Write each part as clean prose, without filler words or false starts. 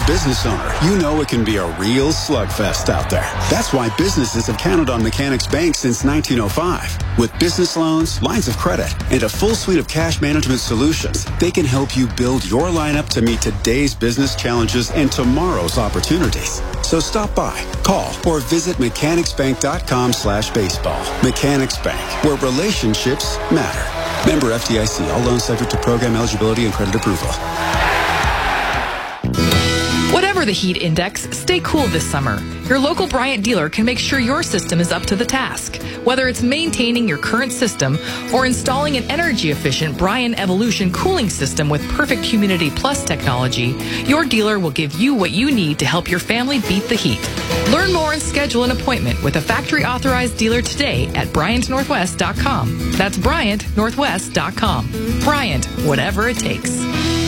business owner, you know it can be a real slugfest out there. That's why businesses have counted on Mechanics Bank since 1905. With business loans, lines of credit, and a full suite of cash management solutions, they can help you build your lineup to meet today's business challenges and tomorrow's opportunities. So stop by, call, or visit mechanicsbank.com/baseball. Mechanics Bank, where relationships matter. Member FDIC. All loans subject to program eligibility and credit approval. Whatever the heat index, stay cool this summer. Your local Bryant dealer can make sure your system is up to the task. Whether it's maintaining your current system or installing an energy-efficient Bryant Evolution cooling system with perfect Humidity Plus technology, your dealer will give you what you need to help your family beat the heat. Learn more and schedule an appointment with a factory-authorized dealer today at BryantNorthwest.com. That's BryantNorthwest.com. Bryant, whatever it takes.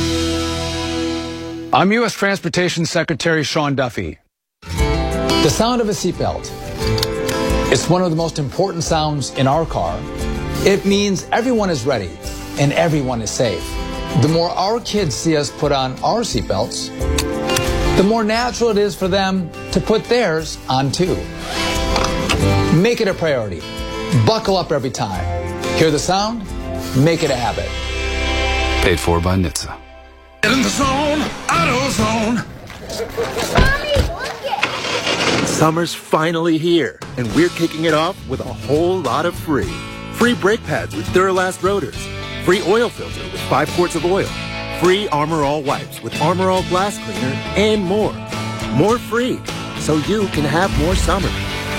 I'm U.S. Transportation Secretary Sean Duffy. The sound of a seatbelt. It's one of the most important sounds in our car. It means everyone is ready and everyone is safe. The more our kids see us put on our seatbelts, the more natural it is for them to put theirs on too. Make it a priority. Buckle up every time. Hear the sound? Make it a habit. Paid for by NHTSA. Get in the zone, AutoZone. Mommy, look it. Summer's finally here, and we're kicking it off with a whole lot of free. Free brake pads with Duralast rotors. Free oil filter with 5 quarts of oil. Free Armor All wipes with Armor All glass cleaner, and more. More free, so you can have more summer.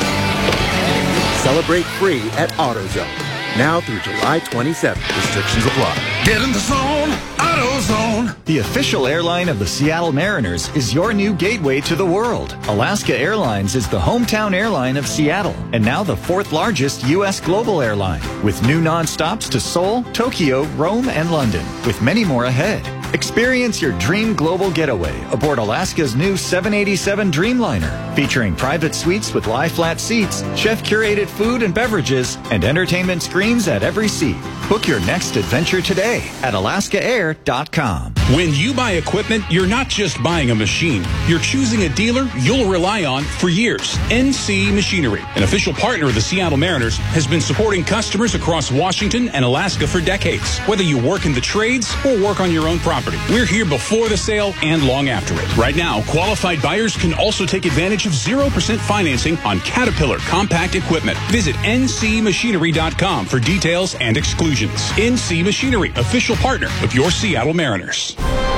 Celebrate free at AutoZone. Now through July 27th. Restrictions apply. Get in the zone, AutoZone. The official airline of the Seattle Mariners is your new gateway to the world. Alaska Airlines is the hometown airline of Seattle and now the 4th largest U.S. global airline, with new nonstops to Seoul, Tokyo, Rome, and London, with many more ahead. Experience your dream global getaway aboard Alaska's new 787 Dreamliner, featuring private suites with lie-flat seats, chef-curated food and beverages, and entertainment screens at every seat. Book your next adventure today at alaskaair.com. When you buy equipment, you're not just buying a machine. You're choosing a dealer you'll rely on for years. NC Machinery, an official partner of the Seattle Mariners, has been supporting customers across Washington and Alaska for decades. Whether you work in the trades or work on your own property, we're here before the sale and long after it. Right now, qualified buyers can also take advantage of 0% financing on Caterpillar compact equipment. Visit ncmachinery.com for details and exclusions. NC Machinery, official partner of your Seattle Mariners.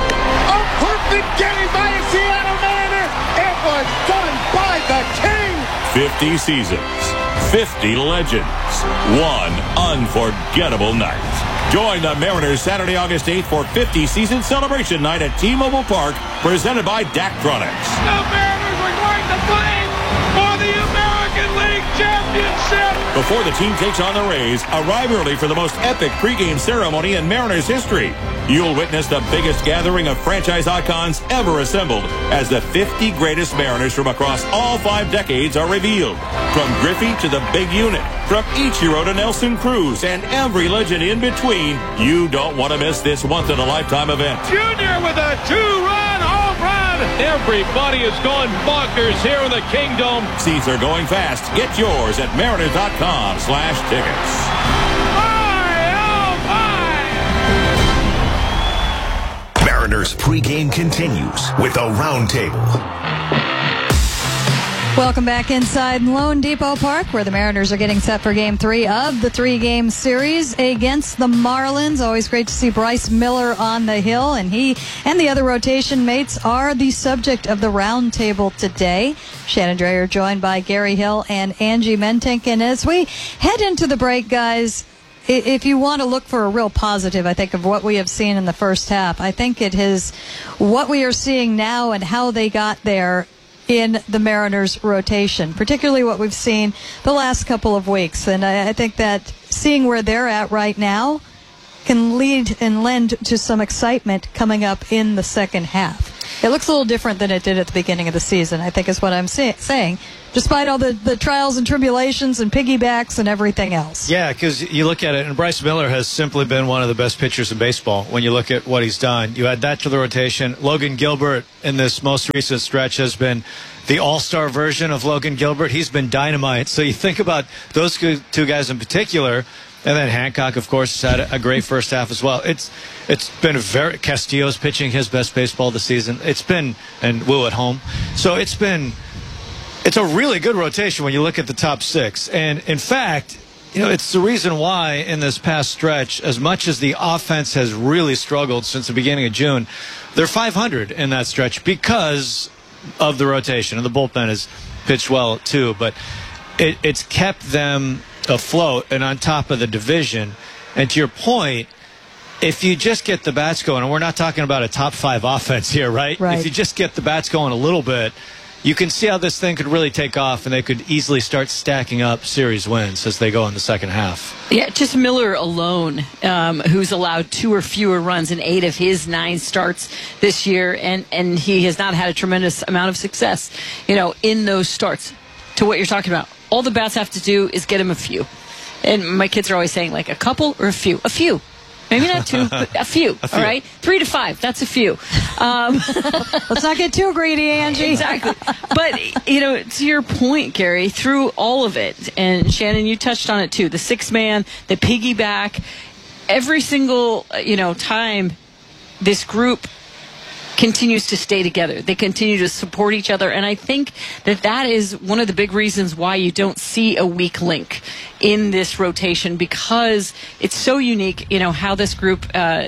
A perfect game by a Seattle Mariner. It was done by the King. 50 seasons, 50 legends, one unforgettable night. Join the Mariners Saturday, August 8th for 50 season celebration night at T-Mobile Park, presented by Daktronics. The Mariners are going to play for the American League Championship. Before the team takes on the Rays, arrive early for the most epic pregame ceremony in Mariners history. You'll witness the biggest gathering of franchise icons ever assembled as the 50 greatest Mariners from across all 5 decades are revealed. From Griffey to the big unit, from Ichiro to Nelson Cruz, and every legend in between, you don't want to miss this once-in-a-lifetime event. Junior with a 2-run home run. Everybody is going bonkers here in the Kingdom. Seats are going fast. Get yours at mariners.com/tickets. Mariners pregame continues with a roundtable. Welcome back inside Lone Depot Park, where the Mariners are getting set for Game 3 of the 3-game series against the Marlins. Always great to see Bryce Miller on the hill, and he and the other rotation mates are the subject of the roundtable today. Shannon Dreyer joined by Gary Hill and Angie Mentink. And as we head into the break, guys, if you want to look for a real positive, I think, of what we have seen in the first half, I think it is what we are seeing now and how they got there in the Mariners rotation, particularly what we've seen the last couple of weeks. And I think that seeing where they're at right now can lead and lend to some excitement coming up in the second half. It looks a little different than it did at the beginning of the season, I think is what I'm saying, despite all the trials and tribulations and piggybacks and everything else. Yeah, because you look at it, and Bryce Miller has simply been one of the best pitchers in baseball when you look at what he's done. You add that to the rotation. Logan Gilbert in this most recent stretch has been the all-star version of Logan Gilbert. He's been dynamite. So you think about those two guys in particular. And then Hancock, of course, has had a great first half as well. It's been Castillo's pitching his best baseball this season. And Wu at home. So it's a really good rotation when you look at the top six. And in fact, it's the reason why in this past stretch, as much as the offense has really struggled since the beginning of June, they're 500 in that stretch because of the rotation. And the bullpen has pitched well too, but it's kept them afloat and on top of the division. And to your point, if you just get the bats going, and we're not talking about a top 5 offense here, right? If you just get the bats going a little bit, you can see how this thing could really take off, and they could easily start stacking up series wins as they go in the second half. Yeah, just Miller alone, who's allowed 2 or fewer runs in 8 of his 9 starts this year, and he has not had a tremendous amount of success, in those starts. To what you're talking about, all the bats have to do is get him a few. And my kids are always saying, like, a couple or a few? A few. Maybe not 2, but a few. All right? 3 to 5. That's a few. Let's not get too greedy, Angie. Exactly. But, to your point, Gary, through all of it, and Shannon, you touched on it too, the 6-man, the piggyback, every single, time this group continues to stay together. They continue to support each other. And I think that is one of the big reasons why you don't see a weak link in this rotation, because it's so unique, how this group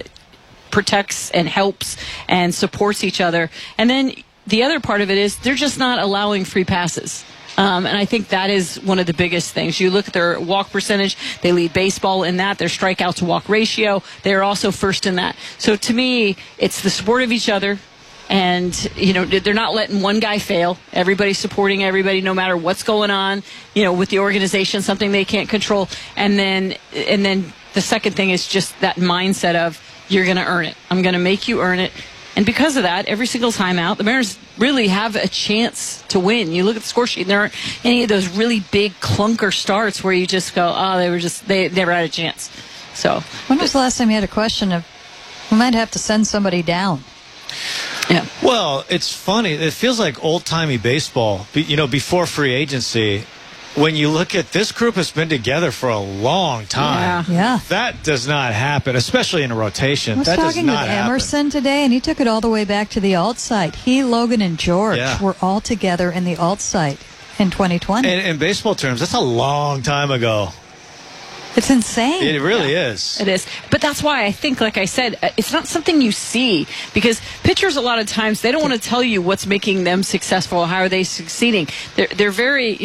protects and helps and supports each other. And then the other part of it is they're just not allowing free passes. And I think that is one of the biggest things. You look at their walk percentage, they lead baseball in that. Their strikeout to walk ratio, they're also first in that. So to me, it's the support of each other. And, they're not letting one guy fail. Everybody's supporting everybody no matter what's going on, with the organization, something they can't control. And then the second thing is just that mindset of you're going to earn it. I'm going to make you earn it. And because of that, every single time out, the Mariners really have a chance to win. You look at the score sheet, and there aren't any of those really big clunker starts where you just go, they never had a chance. So, when was the last time you had a question of, we might have to send somebody down? Yeah. Well, it's funny. It feels like old-timey baseball, before free agency. When you look at this group has been together for a long time. Yeah. That does not happen, especially in a rotation. I was that does talking not with happen. Emerson today, and he took it all the way back to the alt site. He, Logan, and George were all together in the alt site in 2020. And in baseball terms, that's a long time ago. It's insane. It really is. It is. But that's why I think, like I said, it's not something you see, because pitchers a lot of times, they don't want to tell you what's making them successful. How are they succeeding? They're very,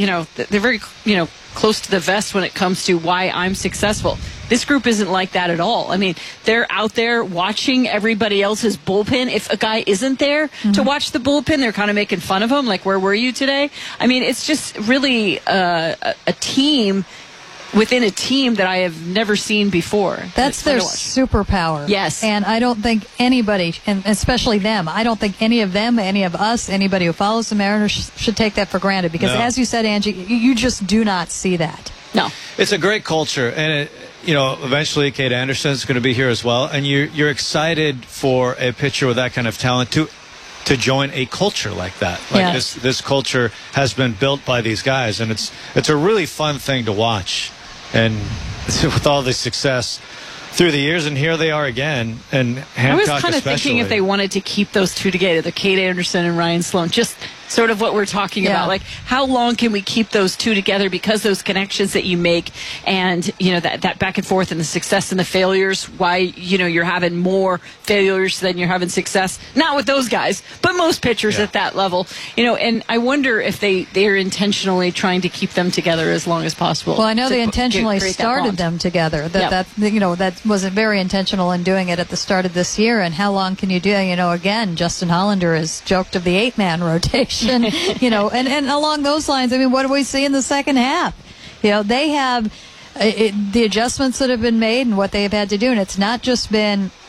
close to the vest when it comes to why I'm successful. This group isn't like that at all. I mean, they're out there watching everybody else's bullpen. If a guy isn't there to watch the bullpen, they're kind of making fun of him, like, where were you today? I mean, it's just really a team within a team that I have never seen before. That's their superpower. Yes. And I don't think anybody, and especially them, I don't think any of them, any of us, anybody who follows the Mariners should take that for granted. Because as you said, Angie, you just do not see that. No. It's a great culture. And, eventually Kate Anderson is going to be here as well. And you're excited for a pitcher with that kind of talent to join a culture like that. Like this culture has been built by these guys. And it's a really fun thing to watch. And with all the success through the years, and here they are again. And Hancock, I was kind of thinking if they wanted to keep those two together, the Kate Anderson and Ryan Sloan, just sort of what we're talking about. Like, how long can we keep those two together? Because those connections that you make, and that back and forth, and the success and the failures, why you're having more failures than you're having success. Not with those guys, but most pitchers at that level. And I wonder if they're intentionally trying to keep them together as long as possible. Well, I know they intentionally started them together. That wasn't very intentional in doing it at the start of this year. And how long can you do? Again, Justin Hollander has joked of the 8-man rotation. And along those lines, I mean, what do we see in the second half? They have the adjustments that have been made and what they have had to do, and it's not just been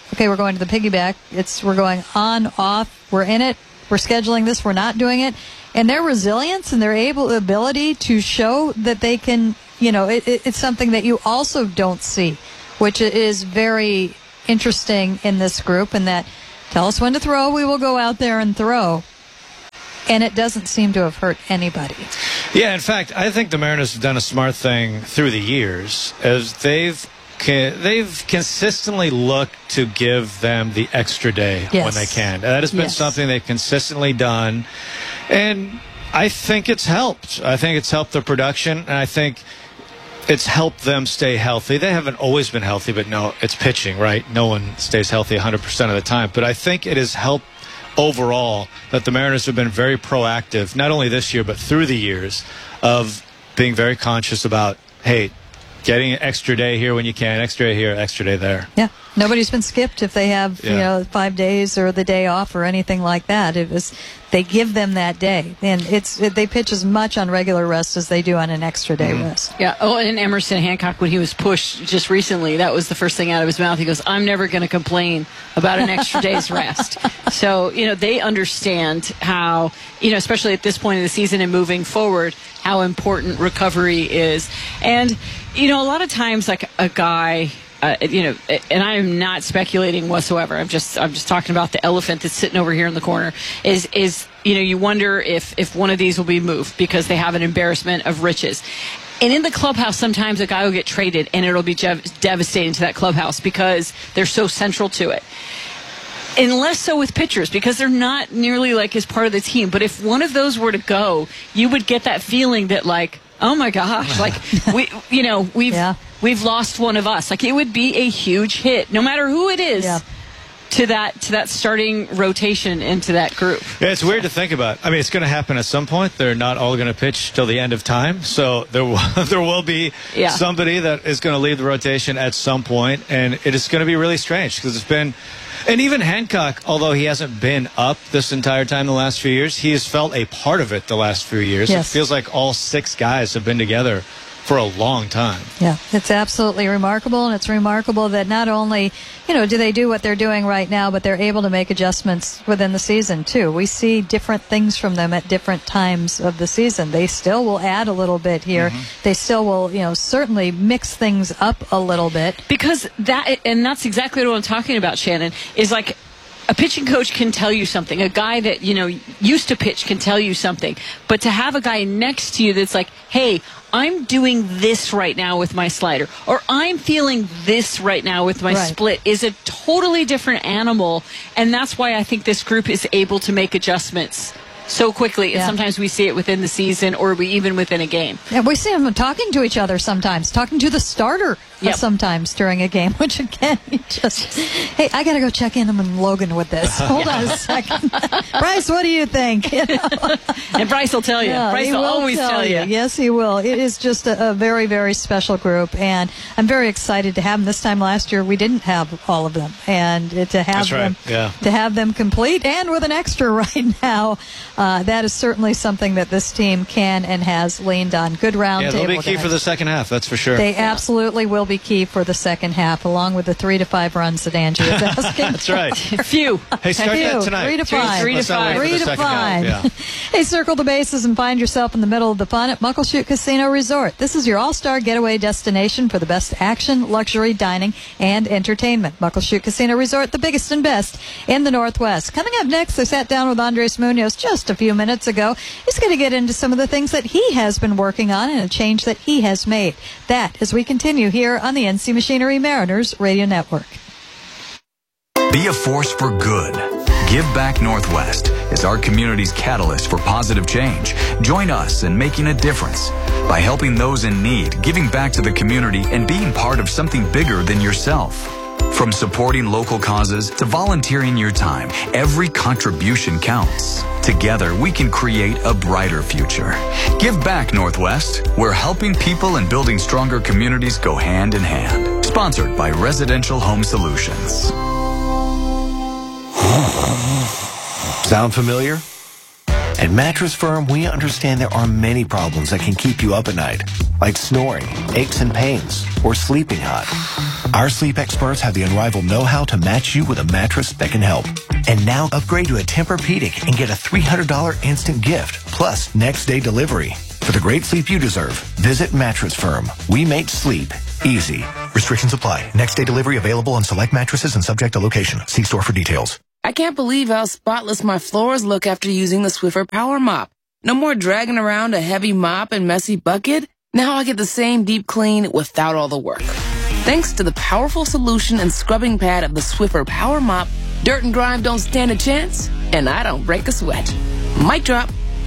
okay, we're going to the piggyback. We're going on, off, we're in it, we're scheduling this, we're not doing it. And their resilience and their ability to show that they can, it's something that you also don't see, which is very interesting in this group, and that tell us when to throw, we will go out there and throw. And it doesn't seem to have hurt anybody. Yeah, in fact, I think the Mariners have done a smart thing through the years, as they've consistently looked to give them the extra day when they can. And that has been something they've consistently done. And I think it's helped. I think it's helped the production, and I think it's helped them stay healthy. They haven't always been healthy, but no, it's pitching, right? No one stays healthy 100% of the time. But I think it has helped overall that the Mariners have been very proactive, not only this year, but through the years, of being very conscious about, hey, getting an extra day here when you can, extra day here, extra day there. Yeah. Nobody's been skipped if they have, 5 days or the day off or anything like that. They give them that day, and they pitch as much on regular rest as they do on an extra day rest. Yeah. Oh, and Emerson Hancock, when he was pushed just recently, that was the first thing out of his mouth. He goes, "I'm never going to complain about an extra day's rest." So they understand how, especially at this point in the season and moving forward, how important recovery is. And a lot of times, like a guy. And I'm not speculating whatsoever. I'm just talking about the elephant that's sitting over here in the corner. Is you wonder if one of these will be moved because they have an embarrassment of riches. And in the clubhouse, sometimes a guy will get traded, and it'll be devastating to that clubhouse because they're so central to it. And less so with pitchers because they're not nearly like as part of the team. But if one of those were to go, you would get that feeling that like, oh my gosh, like we've lost one of us. Like it would be a huge hit, no matter who it is, to that starting rotation into that group. Yeah, it's weird to think about. I mean, it's going to happen at some point. They're not all going to pitch till the end of time, so there will be somebody that is going to leave the rotation at some point, and it is going to be really strange because it's been. And even Hancock, although he hasn't been up this entire time the last few years, he has felt a part of it the last few years. Yes. It feels like all 6 guys have been together for a long time. Yeah, it's absolutely remarkable, and it's remarkable that not only, do they do what they're doing right now, but they're able to make adjustments within the season, too. We see different things from them at different times of the season. They still will add a little bit here. Mm-hmm. They still will, certainly mix things up a little bit. Because that's exactly what I'm talking about, Shannon, is like, a pitching coach can tell you something. A guy that, used to pitch can tell you something. But to have a guy next to you that's like, hey, I'm doing this right now with my slider, or I'm feeling this right now with my split, is a totally different animal. And that's why I think this group is able to make adjustments so quickly, and sometimes we see it within the season or even within a game. Yeah, we see them talking to each other sometimes, talking to the starter sometimes during a game, which again, hey, I got to go check in on Logan with this. Hold on a second. Bryce, what do you think? And Bryce will tell you. Bryce will always tell you. Yes, he will. It is just a very, very special group, and I'm very excited to have them. This time last year, we didn't have all of them, and to have them complete and with an extra right now, that is certainly something that this team can and has leaned on. Good round table. Yeah, they'll be key for the second half, that's for sure. They absolutely will be key for the second half, along with the 3 to 5 runs that Angie is asking. That's right. Few. Hey, start that tonight. 3 to 5. 3 to 5. 3 to 5. Hey, circle the bases and find yourself in the middle of the fun at Muckleshoot Casino Resort. This is your all-star getaway destination for the best action, luxury, dining, and entertainment. Muckleshoot Casino Resort, the biggest and best in the Northwest. Coming up next, I sat down with Andres Munoz just a few minutes ago. He's going to get into some of the things that he has been working on and a change that he has made. That as we continue here on the NC Machinery Mariners Radio Network. Be a force for good. Give Back Northwest is our community's catalyst for positive change. Join us in making a difference by helping those in need, giving back to the community, and being part of something bigger than yourself. From supporting local causes to volunteering your time, every contribution counts. Together, we can create a brighter future. Give Back Northwest, where helping people and building stronger communities go hand in hand. Sponsored by Residential Home Solutions. Sound familiar? At Mattress Firm, we understand there are many problems that can keep you up at night, like snoring, aches and pains, or sleeping hot. Our sleep experts have the unrivaled know-how to match you with a mattress that can help. And now upgrade to a Tempur-Pedic and get a $300 instant gift, plus next-day delivery. For the great sleep you deserve, visit Mattress Firm. We make sleep easy. Restrictions apply. Next-day delivery available on select mattresses and subject to location. See store for details. I can't believe how spotless my floors look after using the Swiffer Power Mop. No more dragging around a heavy mop and messy bucket. Now I get the same deep clean without all the work. Thanks to the powerful solution and scrubbing pad of the Swiffer Power Mop, dirt and grime don't stand a chance, and I don't break a sweat. Mic drop.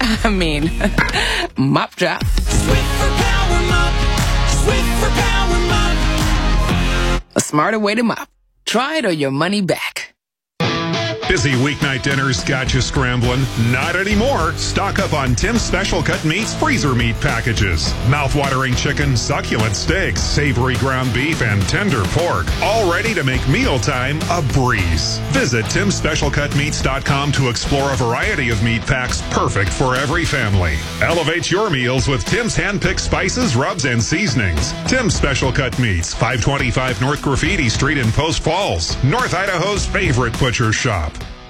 Mop drop. Swiffer Power Mop. Swiffer Power Mop. A smarter way to mop. Try it or your money back. Busy weeknight dinners got you scrambling? Not anymore. Stock up on Tim's Special Cut Meats freezer meat packages. Mouth-watering chicken, succulent steaks, savory ground beef, and tender pork. All ready to make mealtime a breeze. Visit TimSpecialCutMeats.com to explore a variety of meat packs perfect for every family. Elevate your meals with Tim's hand-picked spices, rubs, and seasonings. Tim's Special Cut Meats, 525 North Graffiti Street in Post Falls, North Idaho's favorite butcher shop.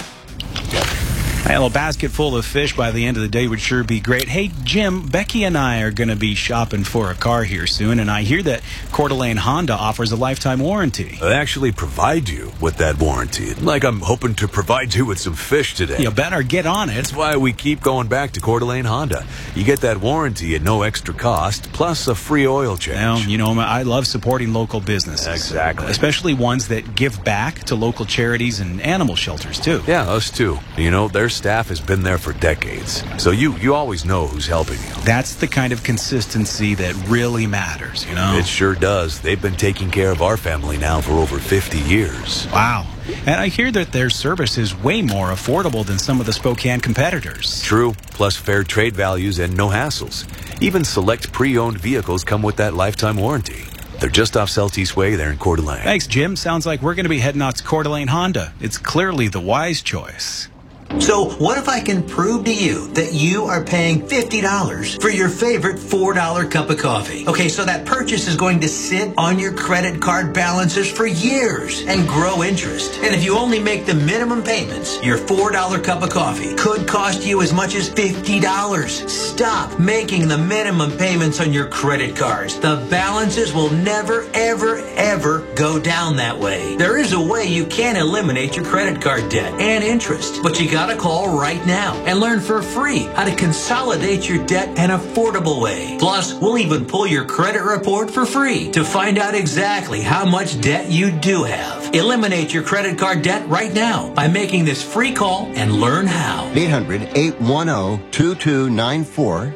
A little basket full of fish by the end of the day would sure be great. Hey, Jim, Becky and I are going to be shopping for a car here soon, and I hear that Coeur d'Alene Honda offers a lifetime warranty. They actually provide you with that warranty. Like I'm hoping to provide you with some fish today. You better get on it. That's why we keep going back to Coeur d'Alene Honda. You get that warranty at no extra cost, plus a free oil change. Well, you know, I love supporting local businesses. Exactly. Especially ones that give back to local charities and animal shelters, too. Yeah, us too. You know, their staff has been there for decades. So you always know who's helping you. That's the kind of consistency that really matters, you know? It sure does. They've been taking care of our family now for over 50 years. Wow. And I hear that their service is way more affordable than some of the Spokane competitors. True, plus fair trade values and no hassles. Even select pre-owned vehicles come with that lifetime warranty. They're just off Celtice Way there in Coeur d'Alene. Thanks, Jim. Sounds like we're going to be heading out to Coeur d'Alene Honda. It's clearly the wise choice. So what if I can prove to you that you are paying $50 for your favorite $4 cup of coffee? Okay, so that purchase is going to sit on your credit card balances for years and grow interest. And if you only make the minimum payments, your $4 cup of coffee could cost you as much as $50. Stop making the minimum payments on your credit cards. The balances will never, ever, ever go down that way. There is a way you can eliminate your credit card debt and interest, but you gotta call right now and learn for free how to consolidate your debt an affordable way. Plus, we'll even pull your credit report for free to find out exactly how much debt you do have. Eliminate your credit card debt right now by making this free call and learn how. 800-810-2294.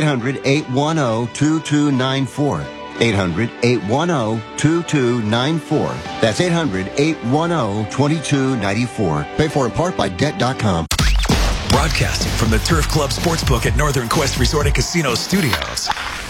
800-810-2294. 800-810-2294. That's 800-810-2294. Paid for in part by Debt.com. Broadcasting from the Turf Club Sportsbook at Northern Quest Resort and Casino Studios.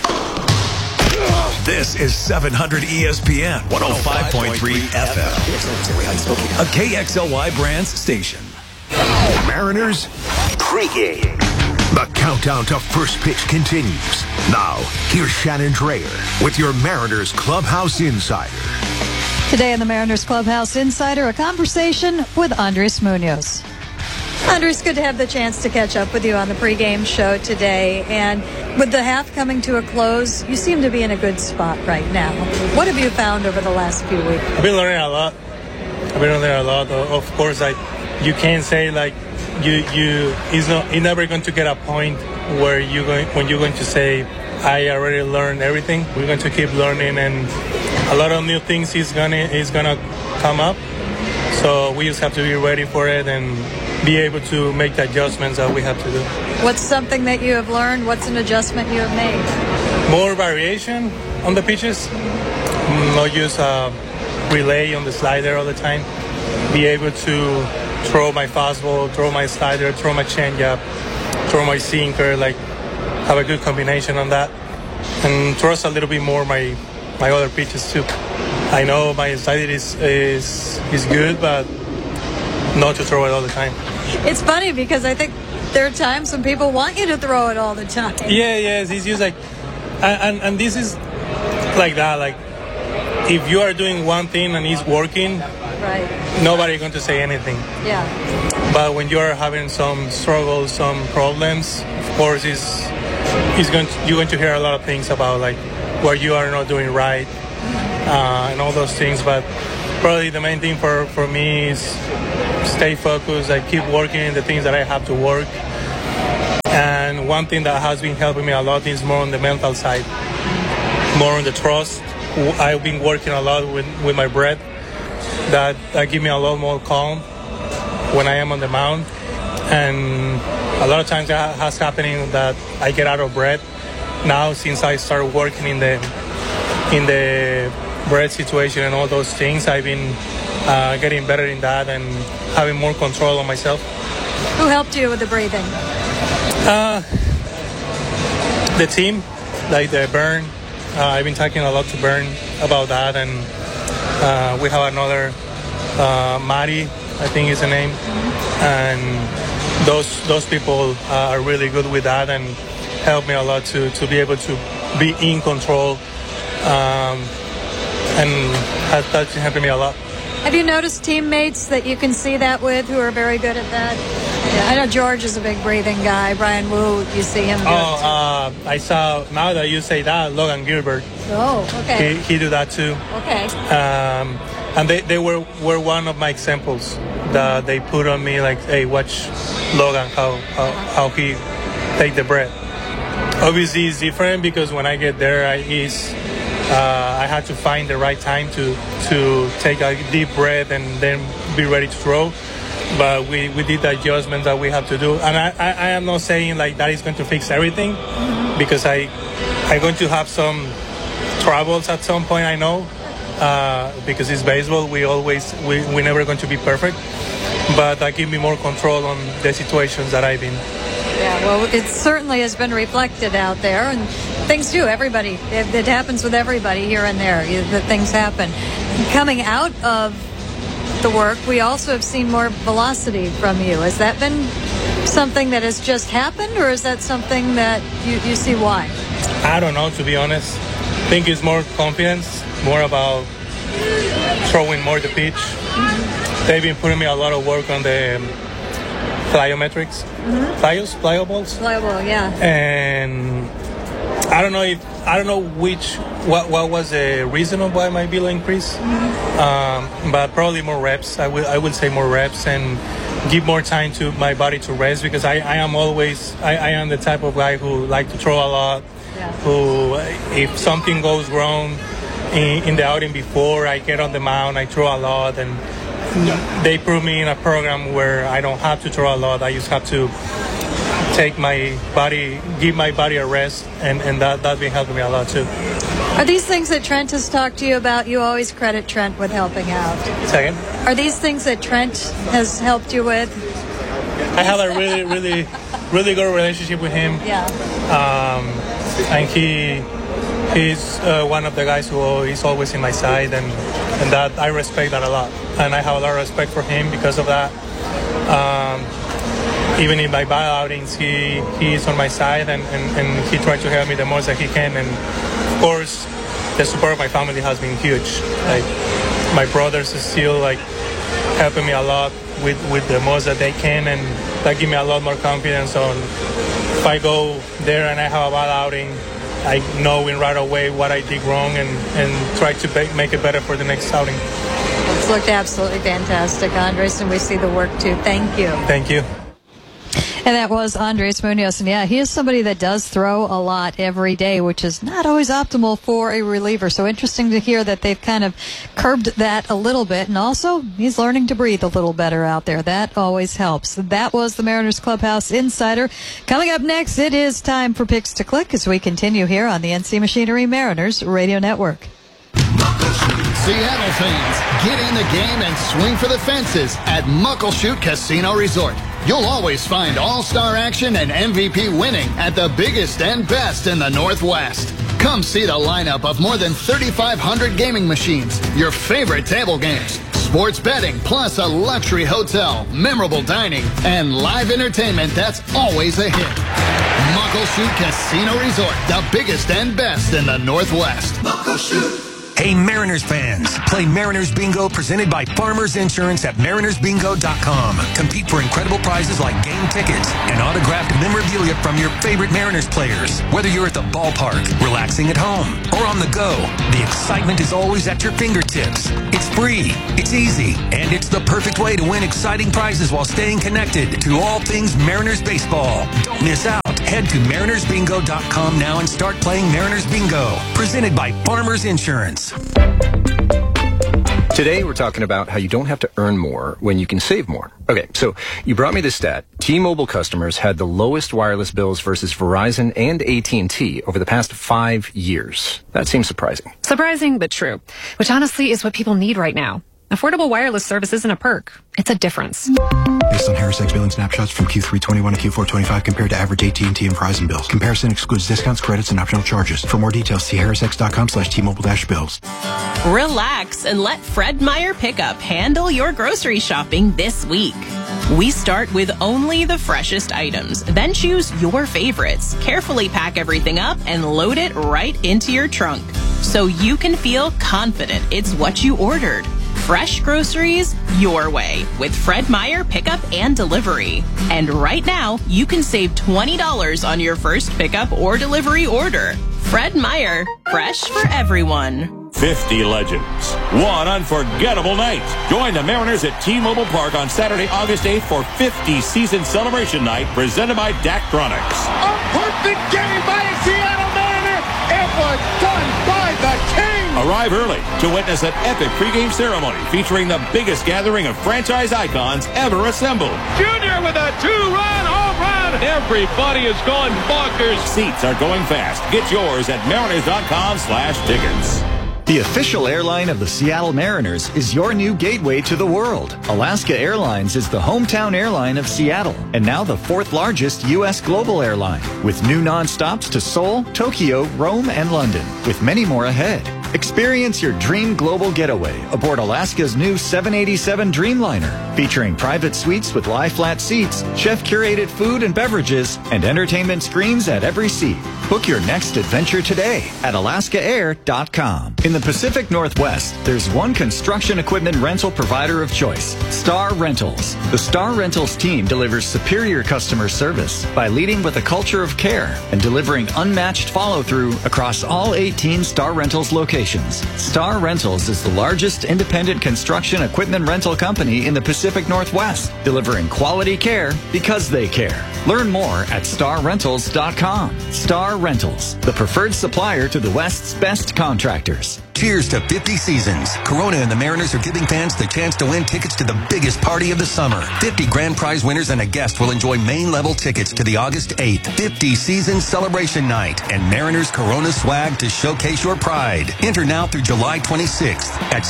This is 700 ESPN 105.3 FM. A KXLY Brands station. Mariners pregame. The countdown to first pitch continues. Now, here's Shannon Drayer with your Mariners Clubhouse Insider. Today in the Mariners Clubhouse Insider, a conversation with Andres Munoz. Andres, good to have the chance to catch up with you on the pregame show today. And with the half coming to a close, you seem to be in a good spot right now. What have you found over the last few weeks? I've been learning a lot. Of course, you can't say like it's never going to get a point where you're going to say, I already learned everything. We're going to keep learning, and a lot of new things is gonna come up. So we just have to be ready for it and be able to make the adjustments that we have to do. What's something that you have learned? What's an adjustment you have made? More variation on the pitches. Not use relay on the slider all the time. Be able to throw my fastball, throw my slider, throw my changeup, throw my sinker, like have a good combination on that. And trust a little bit more my other pitches too. I know my slider is good, but not to throw it all the time. It's funny because I think there are times when people want you to throw it all the time. Yes, it's just like, and this is like that, like if you are doing one thing and it's working, right, nobody going to say anything. Yeah. But when you are having some struggles, some problems, of course, you're going to hear a lot of things about like what you are not doing right and all those things. But probably the main thing for me is stay focused. I keep working the things that I have to work. And one thing that has been helping me a lot is more on the mental side, more on the trust. I've been working a lot with my breath. That give me a lot more calm when I am on the mound. And a lot of times that has happening that I get out of breath. Now since I started working in the breath situation and all those things, I've been getting better in that and having more control on myself. Who helped you with the breathing? The team, like the Bern. I've been talking a lot to Bern about that, and we have another Mari, I think is the name, and those people are really good with that and help me a lot to be able to be in control, and that's helping me a lot. Have you noticed teammates that you can see that with who are very good at that? Yeah, I know George is a big breathing guy. Brian Wu, you see him do it. I saw, now that you say that, Logan Gilbert. Oh, okay. He do that too. Okay. And they were one of my examples that they put on me, like, hey, watch Logan, how he take the breath. Obviously, it's different because when I get there, I had to find the right time to take a deep breath and then be ready to throw. But we did the adjustments that we have to do. And I am not saying like that is going to fix everything, because I'm going to have some troubles at some point, I know, because it's baseball. We're never going to be perfect. But that gives me more control on the situations that I've been. Yeah, well, it certainly has been reflected out there, and things do. Everybody, it happens with everybody here and there. That things happen. Coming out of the work, we also have seen more velocity from you. Has that been something that has just happened, or is that something that you see why? I don't know, to be honest. I think it's more confidence, more about throwing more the pitch. They've been putting me a lot of work on the plyometrics. Plyoballs? Plyable, yeah. And I don't know what was the reason of why my velo increased, but probably more reps. I would say more reps and give more time to my body to rest, because I am the type of guy who like to throw a lot. Yeah. Who, if something goes wrong in the outing before I get on the mound, I throw a lot, and they put me in a program where I don't have to throw a lot. I just have to give my body a rest, and that's been helping me a lot too. Are these things that Trent has talked to you about? You always credit Trent with helping out. Second? Are these things that Trent has helped you with? I have a really, really, really good relationship with him. Yeah. And he's one of the guys who is always in my side, and that I respect that a lot. And I have a lot of respect for him because of that. Even in my bad outings, he is on my side, and he tries to help me the most that he can. And of course, the support of my family has been huge. Like, my brothers is still like helping me a lot with the most that they can, and that give me a lot more confidence on if I go there and I have a bad outing, I know right away what I did wrong and try to make it better for the next outing. It's looked absolutely fantastic, Andres, and we see the work too. Thank you. Thank you. And that was Andres Munoz. And yeah, he is somebody that does throw a lot every day, which is not always optimal for a reliever. So interesting to hear that they've kind of curbed that a little bit. And also, he's learning to breathe a little better out there. That always helps. That was the Mariners Clubhouse Insider. Coming up next, it is time for Picks to Click as we continue here on the NC Machinery Mariners Radio Network. Seattle fans, get in the game and swing for the fences at Muckleshoot Casino Resort. You'll always find all-star action and MVP winning at the biggest and best in the Northwest. Come see the lineup of more than 3,500 gaming machines, your favorite table games, sports betting, plus a luxury hotel, memorable dining, and live entertainment that's always a hit. Muckleshoot Casino Resort, the biggest and best in the Northwest. Muckleshoot. Hey, Mariners fans, play Mariners Bingo presented by Farmers Insurance at marinersbingo.com. Compete for incredible prizes like game tickets and autographed memorabilia from your favorite Mariners players. Whether you're at the ballpark, relaxing at home, or on the go, the excitement is always at your fingertips. It's free, it's easy, and it's the perfect way to win exciting prizes while staying connected to all things Mariners baseball. Don't miss out. Head to marinersbingo.com now and start playing Mariners Bingo, presented by Farmers Insurance. Today, we're talking about how you don't have to earn more when you can save more. Okay, so you brought me this stat. T-Mobile customers had the lowest wireless bills versus Verizon and AT&T over the past 5 years. That seems surprising. Surprising, but true. Which honestly is what people need right now. Affordable wireless service isn't a perk. It's a difference. Based on HarrisX billing snapshots from Q3 21 to Q4 25 compared to average AT&T and Verizon bills. Comparison excludes discounts, credits, and optional charges. For more details, see harrisx.com/T-Mobile-bills. Relax and let Fred Meyer Pickup handle your grocery shopping this week. We start with only the freshest items, then choose your favorites. Carefully pack everything up and load it right into your trunk so you can feel confident it's what you ordered. Fresh groceries your way with Fred Meyer Pickup and Delivery. And right now, you can save $20 on your first pickup or delivery order. Fred Meyer, fresh for everyone. 50 legends. One unforgettable night. Join the Mariners at T-Mobile Park on Saturday, August 8th for 50 season celebration night presented by Daktronics. A perfect game by a Seattle Mariner. It was done by the King. Arrive early to witness an epic pregame ceremony featuring the biggest gathering of franchise icons ever assembled. Junior with a two-run home run. Everybody is going bonkers. Seats are going fast. Get yours at mariners.com/tickets. The official airline of the Seattle Mariners is your new gateway to the world. Alaska Airlines is the hometown airline of Seattle and now the 4th largest U.S. global airline, with new nonstops to Seoul, Tokyo, Rome, and London, with many more ahead. Experience your dream global getaway aboard Alaska's new 787 Dreamliner, featuring private suites with lie-flat seats, chef-curated food and beverages, and entertainment screens at every seat. Book your next adventure today at alaskaair.com. In the Pacific Northwest, there's one construction equipment rental provider of choice, Star Rentals. The Star Rentals team delivers superior customer service by leading with a culture of care and delivering unmatched follow-through across all 18 Star Rentals locations. Star Rentals is the largest independent construction equipment rental company in the Pacific Northwest, delivering quality care because they care. Learn more at starrentals.com. Star Rentals, the preferred supplier to the West's best contractors. Cheers to 50 seasons. Corona and the Mariners are giving fans the chance to win tickets to the biggest party of the summer. 50 grand prize winners and a guest will enjoy main level tickets to the August 8th 50 season celebration night and Mariners Corona swag to showcase your pride. Enter now through July 26th at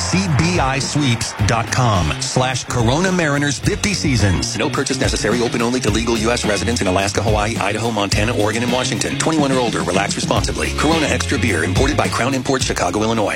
cbisweeps.com/Corona Mariners 50 seasons. No purchase necessary. Open only to legal U.S. residents in Alaska, Hawaii, Idaho, Montana, Oregon, and Washington. 21 or older. Relax responsibly. Corona Extra Beer, imported by Crown Imports, Chicago, Illinois.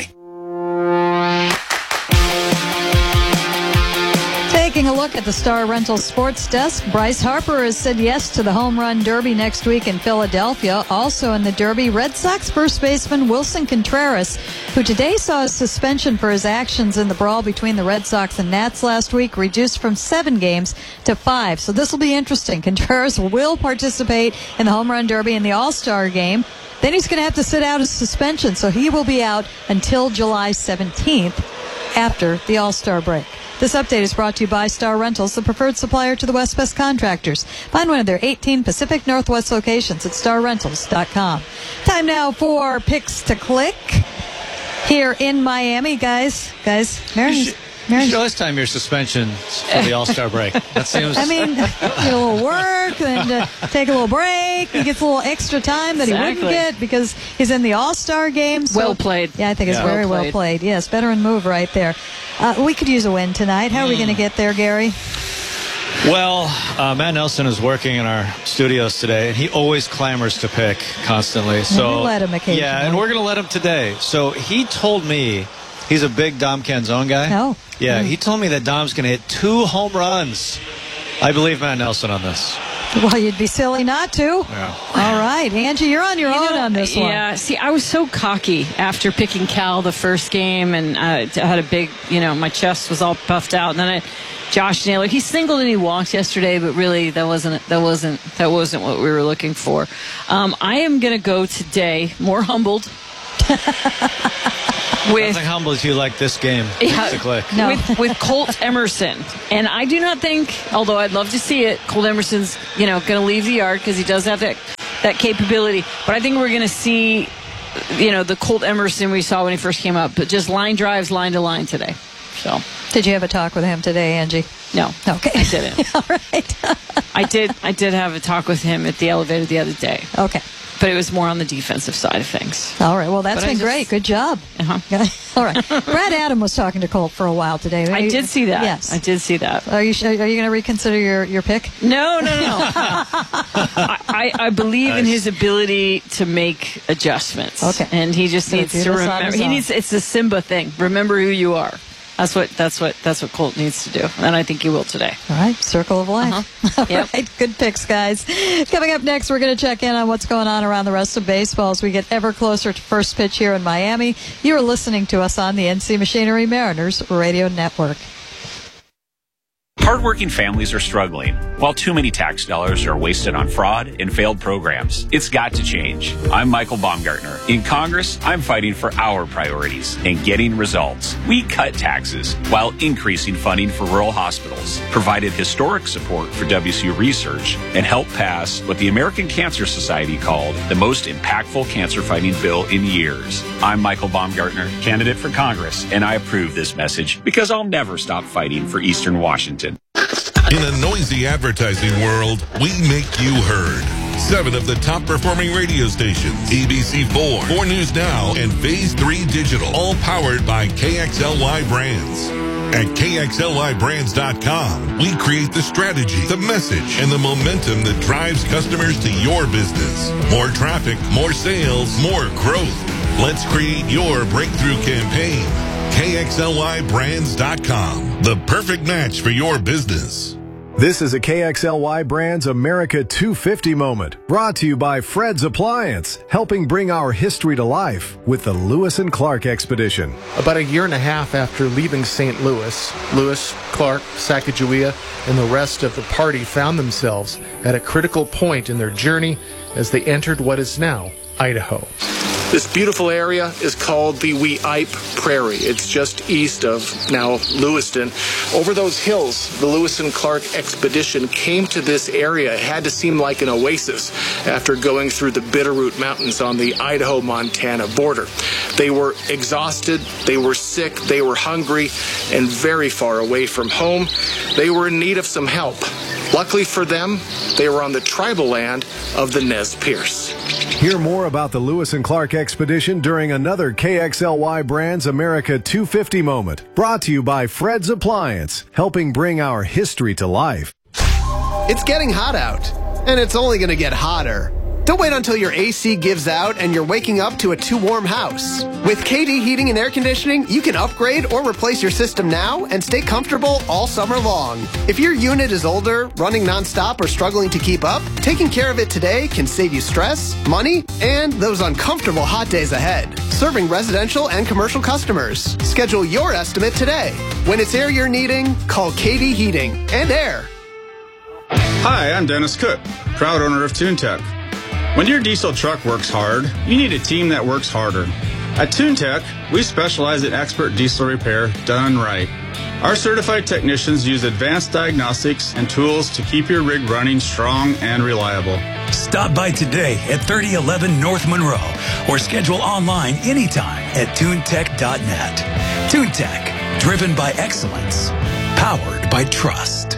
Taking a look at the Star Rentals Sports Desk, Bryce Harper has said yes to the Home Run Derby next week in Philadelphia. Also in the Derby, Red Sox first baseman Wilson Contreras, who today saw a suspension for his actions in the brawl between the Red Sox and Nats last week, reduced from 7 games to 5. So this will be interesting. Contreras will participate in the Home Run Derby in the All-Star game. Then he's going to have to sit out his suspension, so he will be out until July 17th after the All-Star break. This update is brought to you by Star Rentals, the preferred supplier to the West's best contractors. Find one of their 18 Pacific Northwest locations at starrentals.com. Time now for Picks to Click here in Miami. Guys, Mariners. You should always time your suspensions for the All-Star break. That seems... I mean, get a little work, then take a little break. He gets a little extra time that he wouldn't get because he's in the All-Star game. So, well played. Yeah, I think it's very well played. Yes, veteran move right there. We could use a win tonight. How are we going to get there, Gary? Well, Matt Nelson is working in our studios today, and he always clamors to pick constantly. So we let him occasionally. Yeah, and we're going to let him today. So he told me he's a big Dom Canzone guy. Oh. Yeah, he told me that Dom's going to hit 2 home runs. I believe Matt Nelson on this. Well, you'd be silly not to. Yeah. All right, Angie, you're on your own on this one. Yeah, see, I was so cocky after picking Cal the first game, and I had a big, my chest was all puffed out. And then Josh Naylor, he singled and he walked yesterday, but really that wasn't what we were looking for. I am going to go today more humbled. Nothing humbles you like this game, basically. No. With Colt Emerson. And I do not think, although I'd love to see it, Colt Emerson's, going to leave the yard because he does have that capability. But I think we're going to see, the Colt Emerson we saw when he first came up, but just line drives, line to line today. So, did you have a talk with him today, Angie? No. Okay. I didn't. All right. I did have a talk with him at the elevator the other day. Okay. But it was more on the defensive side of things. All right. Well, that's been great. Good job. Uh-huh. All right. Brad Adam was talking to Colt for a while today. I did see that. Yes. I did see that. Are you going to reconsider your pick? No. I believe in his ability to make adjustments. Okay. And he just needs to remember. It's the Simba thing. Remember who you are. That's what Colt needs to do, and I think he will today. All right, circle of life. All right, good picks, guys. Coming up next, we're going to check in on what's going on around the rest of baseball as we get ever closer to first pitch here in Miami. You are listening to us on the NC Machinery Mariners Radio Network. Hardworking families are struggling, while too many tax dollars are wasted on fraud and failed programs. It's got to change. I'm Michael Baumgartner. In Congress, I'm fighting for our priorities and getting results. We cut taxes while increasing funding for rural hospitals, provided historic support for WCU research, and helped pass what the American Cancer Society called the most impactful cancer-fighting bill in years. I'm Michael Baumgartner, candidate for Congress, and I approve this message because I'll never stop fighting for Eastern Washington. In a noisy advertising world, we make you heard. 7 of the top performing radio stations, ABC4, 4 News Now, and Phase 3 Digital, all powered by KXLY Brands. At KXLYBrands.com, we create the strategy, the message, and the momentum that drives customers to your business. More traffic, more sales, more growth. Let's create your breakthrough campaign. KXLYBrands.com, the perfect match for your business. This is a KXLY Brands America 250 moment, brought to you by Fred's Appliance, helping bring our history to life with the Lewis and Clark Expedition. About a year and a half after leaving St. Louis, Lewis, Clark, Sacagawea, and the rest of the party found themselves at a critical point in their journey as they entered what is now Idaho. This beautiful area is called the Weippe Prairie. It's just east of now Lewiston. Over those hills, the Lewis and Clark Expedition came to this area. It had to seem like an oasis after going through the Bitterroot Mountains on the Idaho-Montana border. They were exhausted, they were sick, they were hungry, and very far away from home. They were in need of some help. Luckily for them, they were on the tribal land of the Nez Perce. Hear more about the Lewis and Clark Expedition during another KXLY Brands America 250 moment, brought to you by Fred's Appliance, helping bring our history to life. It's getting hot out, and it's only going to get hotter. Don't wait until your AC gives out and you're waking up to a too warm house. With KD Heating and Air Conditioning, you can upgrade or replace your system now and stay comfortable all summer long. If your unit is older, running nonstop, or struggling to keep up, taking care of it today can save you stress, money, and those uncomfortable hot days ahead. Serving residential and commercial customers. Schedule your estimate today. When it's air you're needing, call KD Heating and Air. Hi, I'm Dennis Cook, proud owner of TuneTech. When your diesel truck works hard, you need a team that works harder. At TuneTech, we specialize in expert diesel repair done right. Our certified technicians use advanced diagnostics and tools to keep your rig running strong and reliable. Stop by today at 3011 North Monroe or schedule online anytime at tunetech.net. TuneTech, driven by excellence, powered by trust.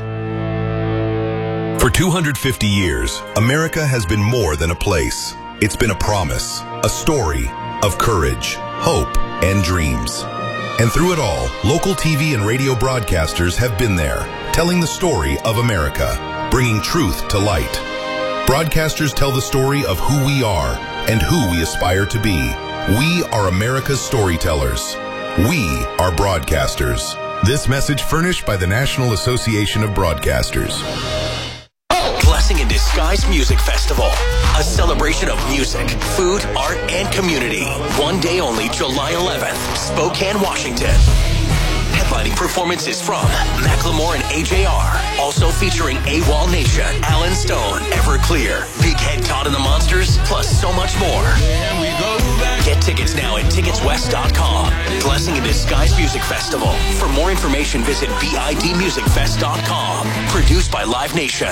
For 250 years, America has been more than a place. It's been a promise, a story of courage, hope, and dreams. And through it all, local TV and radio broadcasters have been there, telling the story of America, bringing truth to light. Broadcasters tell the story of who we are and who we aspire to be. We are America's storytellers. We are broadcasters. This message furnished by the National Association of Broadcasters. Blessing and Skies Music Festival, a celebration of music, food, art, and community. One day only, July 11th, Spokane, Washington. Headlining performances from Macklemore and AJR. Also featuring AWOL Nation, Alan Stone, Everclear, Big Head Todd and the Monsters, plus so much more. Get tickets now at ticketswest.com. Blessing in Disguise Music Festival. For more information, visit bidmusicfest.com. Produced by Live Nation.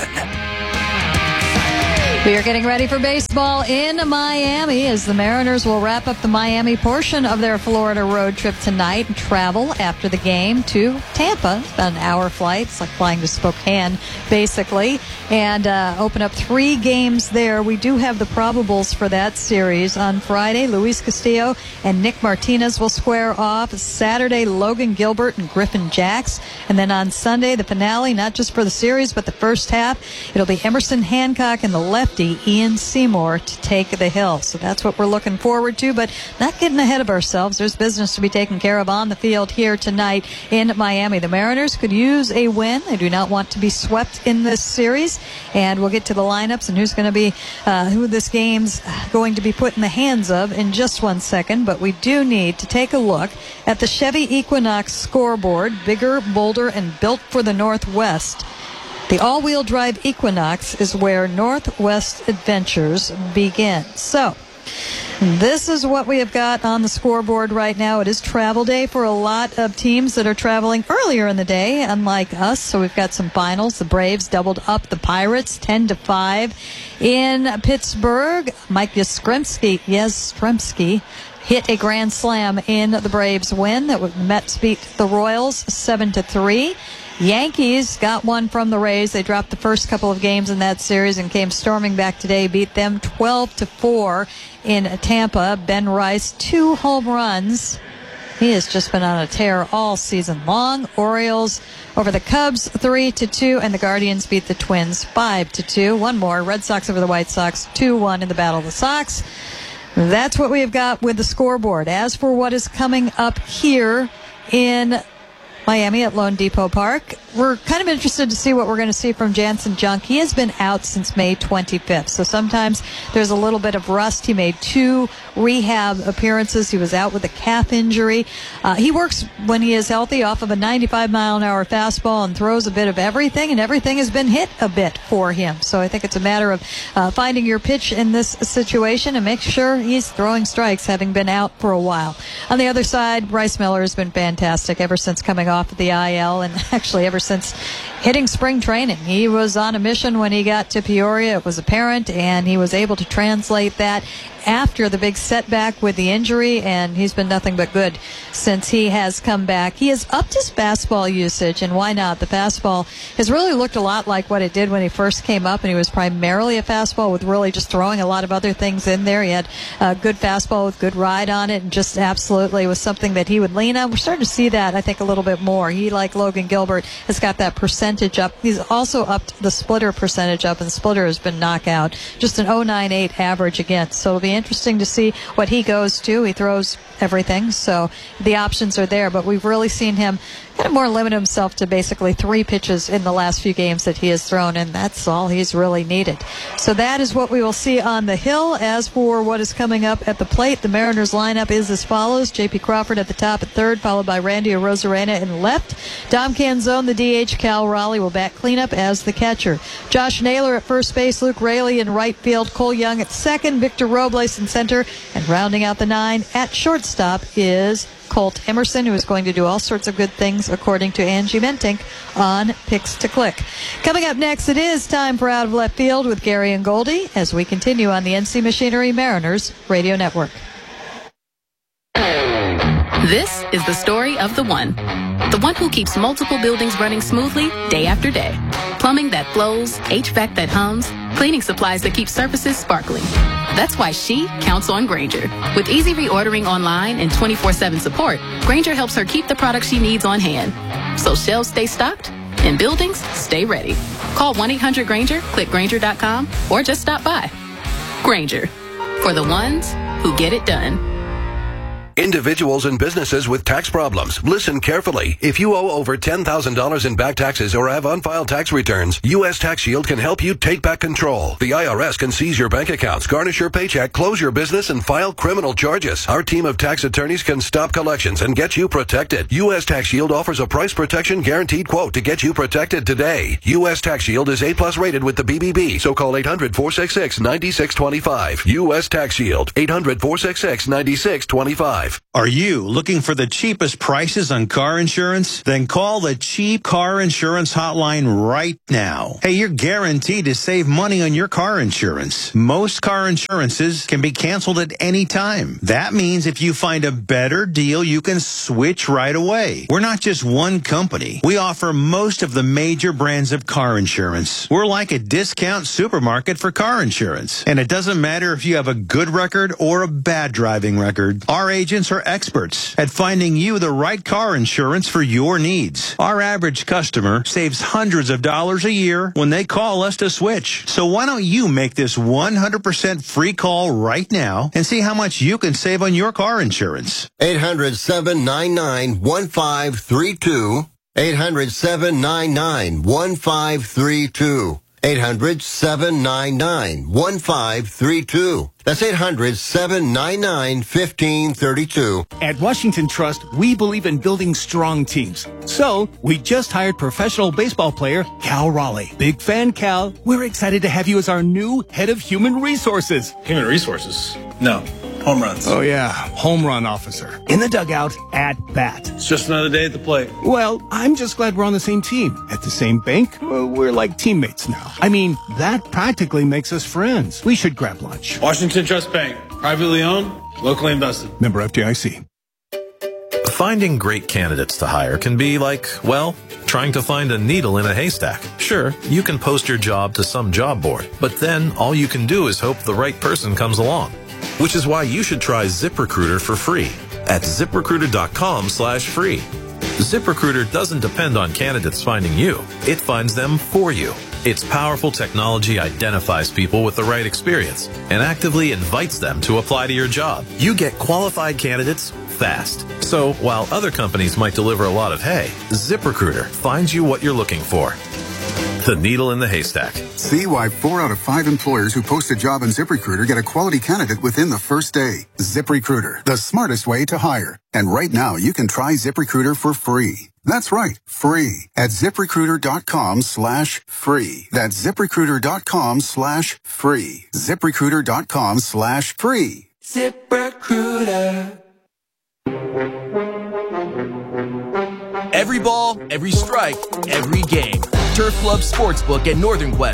We are getting ready for baseball in Miami as the Mariners will wrap up the Miami portion of their Florida road trip tonight and travel after the game to Tampa. It's about an hour flight. It's like flying to Spokane, basically, and open up 3 games there. We do have the probables for that series. On Friday, Luis Castillo and Nick Martinez will square off. Saturday, Logan Gilbert and Griffin Jacks. And then on Sunday, the finale, not just for the series, but the first half, it'll be Emerson Hancock and the lefty Ian Seymour to take the hill. So that's what we're looking forward to, but not getting ahead of ourselves. There's business to be taken care of on the field here tonight in Miami. The Mariners could use a win. They do not want to be swept in this series, and we'll get to the lineups and who's going to be who this game's going to be put in the hands of in just one second. But we do need to take a look at the Chevy Equinox scoreboard, bigger, bolder, and built for the Northwest. The all-wheel drive Equinox is where Northwest adventures begin. So, this is what we have got on the scoreboard right now. It is travel day for a lot of teams that are traveling earlier in the day, unlike us. So we've got some finals. The Braves doubled up the Pirates 10-5 in Pittsburgh. Mike Yastrzemski hit a grand slam in the Braves win. The Mets beat the Royals 7-3. Yankees got one from the Rays. They dropped the first couple of games in that series and came storming back today, beat them 12-4 in Tampa. Ben Rice, 2 home runs. He has just been on a tear all season long. Orioles over the Cubs 3-2, and the Guardians beat the Twins 5-2. One more, Red Sox over the White Sox 2-1 in the Battle of the Sox. That's what we have got with the scoreboard. As for what is coming up here in Miami at Lone Depot Park, we're kind of interested to see what we're going to see from Jansen Junk. He has been out since May 25th, so sometimes there's a little bit of rust. He made 2 rehab appearances. He was out with a calf injury. He works when he is healthy off of a 95-mile-an-hour fastball and throws a bit of everything, and everything has been hit a bit for him. So I think it's a matter of finding your pitch in this situation and make sure he's throwing strikes, having been out for a while. On the other side, Bryce Miller has been fantastic ever since coming off of the IL, and actually ever since hitting spring training. He was on a mission when he got to Peoria. It was apparent, and he was able to translate that after the big setback with the injury, and he's been nothing but good since he has come back. He has upped his fastball usage, and why not? The fastball has really looked a lot like what it did when he first came up, and he was primarily a fastball with really just throwing a lot of other things in there. He had a good fastball with good ride on it, and just absolutely was something that he would lean on. We're starting to see that, I think, a little bit more. He, like Logan Gilbert, has got that percentage up. He's also upped the splitter percentage up, and the splitter has been knockout. Just an 0.98 average again. So it'll be interesting to see what he goes to. He throws everything, so the options are there, but we've really seen him kind of more limit himself to basically 3 pitches in the last few games that he has thrown, and that's all he's really needed. So that is what we will see on the hill. As for what is coming up at the plate, the Mariners lineup is as follows: J.P. Crawford at the top at third, followed by Randy Arozarena in left. Dom Canzone, the DH. Cal Raleigh will bat cleanup as the catcher. Josh Naylor at first base, Luke Raley in right field, Cole Young at second, Victor Robles in center, and rounding out the 9 at shortstop is Colt Emerson, who is going to do all sorts of good things, according to Angie Mentink on Picks to Click. Coming up next, it is time for Out of Left Field with Gary and Goldie as we continue on the NC Machinery Mariners Radio Network. This is the story of the one who keeps multiple buildings running smoothly day after day. Plumbing that flows, HVAC that hums, cleaning supplies that keep surfaces sparkling. That's why she counts on Grainger. With easy reordering online and 24/7 support, Grainger helps her keep the products she needs on hand. So shelves stay stocked and buildings stay ready. Call 1-800-GRAINGER, click Grainger.com, or just stop by. Grainger, for the ones who get it done. Individuals and businesses with tax problems. Listen carefully. If you owe over $10,000 in back taxes or have unfiled tax returns, U.S. Tax Shield can help you take back control. The IRS can seize your bank accounts, garnish your paycheck, close your business, and file criminal charges. Our team of tax attorneys can stop collections and get you protected. U.S. Tax Shield offers a price protection guaranteed quote to get you protected today. U.S. Tax Shield is A+ rated with the BBB, so call 800-466-9625. U.S. Tax Shield, 800-466-9625. Are you looking for the cheapest prices on car insurance? Then call the Cheap Car Insurance Hotline right now. Hey, you're guaranteed to save money on your car insurance. Most car insurances can be canceled at any time. That means if you find a better deal, you can switch right away. We're not just one company. We offer most of the major brands of car insurance. We're like a discount supermarket for car insurance. And it doesn't matter if you have a good record or a bad driving record. Our agents are experts at finding you the right car insurance for your needs. Our average customer saves hundreds of dollars a year when they call us to switch. So why don't you make this 100% free call right now and see how much you can save on your car insurance? 800-799-1532. 800-799-1532. 800-799-1532. That's 800-799-1532. At Washington Trust, we believe in building strong teams. So, we just hired professional baseball player Cal Raleigh. Big fan, Cal. We're excited to have you as our new head of human resources. Human resources? No. Home runs. Oh, yeah. Home run officer. In the dugout, at bat. It's just another day at the plate. Well, I'm just glad we're on the same team. At the same bank, we're like teammates now. I mean, that practically makes us friends. We should grab lunch. Washington Trust Bank. Privately owned, locally invested. Member FDIC. Finding great candidates to hire can be like, well, trying to find a needle in a haystack. Sure, you can post your job to some job board, but then all you can do is hope the right person comes along. Which is why you should try ZipRecruiter for free at ZipRecruiter.com/free. ZipRecruiter doesn't depend on candidates finding you. It finds them for you. Its powerful technology identifies people with the right experience and actively invites them to apply to your job. You get qualified candidates fast. So while other companies might deliver a lot of hay, ZipRecruiter finds you what you're looking for. The needle in the haystack. See why 4 out of 5 employers who post a job on ZipRecruiter get a quality candidate within the first day. ZipRecruiter, the smartest way to hire. And right now, you can try ZipRecruiter for free. That's right, free at ZipRecruiter.com/free. That's ZipRecruiter.com/free. ZipRecruiter.com/free. ZipRecruiter. Every ball, every strike, every game. Turf Club Sportsbook at Northern Quest